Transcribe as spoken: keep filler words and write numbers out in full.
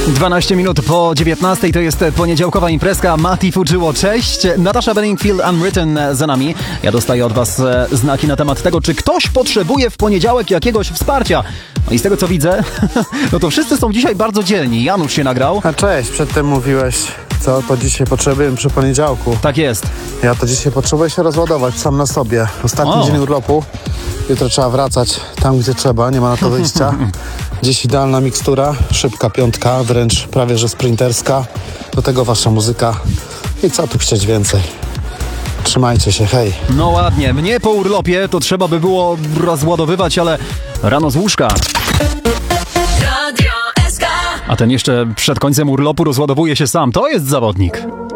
dwanaście minut po dziewiętnastej to jest poniedziałkowa imprezka. Mati Fujiło, cześć. Natasza Bedingfield, Unwritten za nami. Ja dostaję od was znaki na temat tego, czy ktoś potrzebuje w poniedziałek jakiegoś wsparcia. No i z tego co widzę, no to wszyscy są dzisiaj bardzo dzielni. Janusz się nagrał. A cześć, przedtem mówiłeś, co to dzisiaj potrzebujemy przy poniedziałku. Tak jest. Ja to dzisiaj potrzebuję się rozładować sam na sobie. Ostatni O. dzień urlopu. Jutro trzeba wracać tam, gdzie trzeba, nie ma na to wyjścia. Dziś idealna mikstura, szybka piątka, wręcz prawie że sprinterska. Do tego wasza muzyka. I co tu chcieć więcej? Trzymajcie się, hej. No ładnie, mnie po urlopie to trzeba by było rozładowywać, ale rano z łóżka. A ten jeszcze przed końcem urlopu rozładowuje się sam. To jest zawodnik.